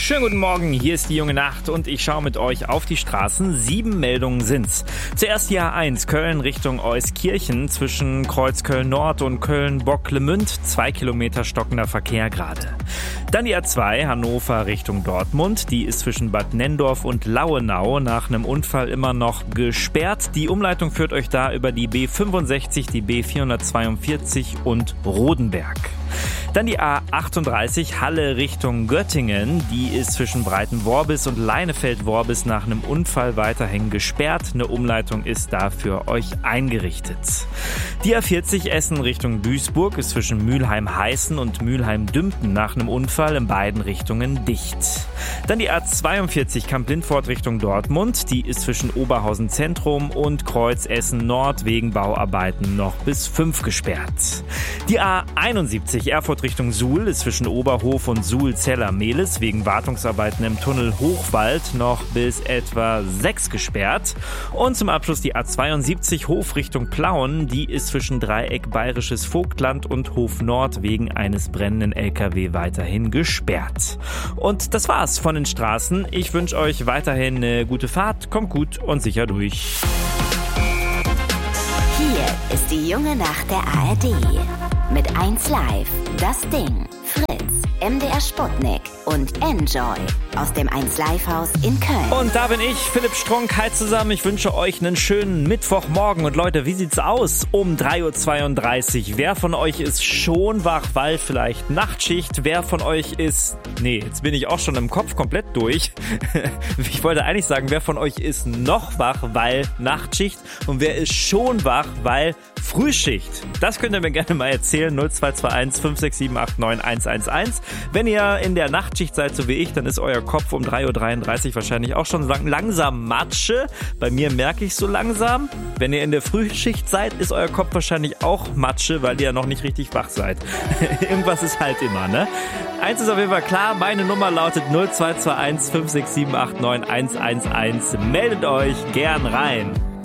Schönen guten Morgen, hier ist die junge Nacht und ich schaue mit euch auf die Straßen. 7 Meldungen sind's. Zuerst die A1 Köln Richtung Euskirchen zwischen Kreuz Köln-Nord und Köln-Bocklemünd. 2 Kilometer stockender Verkehr gerade. Dann die A2 Hannover Richtung Dortmund. Die ist zwischen Bad Nenndorf und Lauenau nach einem Unfall immer noch gesperrt. Die Umleitung führt euch da über die B65, die B442 und Rodenberg. Dann die A38 Halle Richtung Göttingen. Die ist zwischen Breitenworbis und Leinefeld-Worbis nach einem Unfall weiterhin gesperrt. Eine Umleitung ist da für euch eingerichtet. Die A40 Essen Richtung Duisburg ist zwischen Mülheim-Heißen und Mülheim-Dümpten nach einem Unfall in beiden Richtungen dicht. Dann die A42 Kamp-Lindfort Richtung Dortmund. Die ist zwischen Oberhausen Zentrum und Kreuz Essen Nord wegen Bauarbeiten noch bis 5 gesperrt. Die A71 Erfurt Richtung Suhl ist zwischen Oberhof und Suhl-Zeller-Mehlis wegen Wartungsarbeiten im Tunnel Hochwald noch bis etwa 6 gesperrt. Und zum Abschluss die A72 Hof Richtung Plauen. Die ist zwischen Dreieck Bayerisches Vogtland und Hof Nord wegen eines brennenden LKW weiterhin gesperrt. Und das war's von den Straßen. Ich wünsche euch weiterhin eine gute Fahrt. Kommt gut und sicher durch. Hier ist die junge Nacht der ARD. Mit 1 Live, das Ding, Fritz, MDR Sputnik und Enjoy aus dem 1 Live Haus in Köln. Und da bin ich, Philipp Strunk. Hi zusammen, ich wünsche euch einen schönen Mittwochmorgen. Und Leute, wie sieht's aus um 3.32 Uhr? Wer von euch ist schon wach, weil vielleicht Nachtschicht? Wer von euch ist... Nee, jetzt bin ich auch schon im Kopf komplett durch. Ich wollte eigentlich sagen, wer von euch ist noch wach, weil Nachtschicht? Und wer ist schon wach, weil Frühschicht? Das könnt ihr mir gerne mal erzählen. 0221 567 89 111. Wenn ihr in der Nachtschicht seid, so wie ich, dann ist euer Kopf um 3.33 Uhr wahrscheinlich auch schon langsam Matsche. Bei mir merke ich so langsam. Wenn ihr in der Frühschicht seid, ist euer Kopf wahrscheinlich auch Matsche, weil ihr ja noch nicht richtig wach seid. Irgendwas ist halt immer, ne? Eins ist auf jeden Fall klar, meine Nummer lautet 0221 567 89 111. Meldet euch gern rein.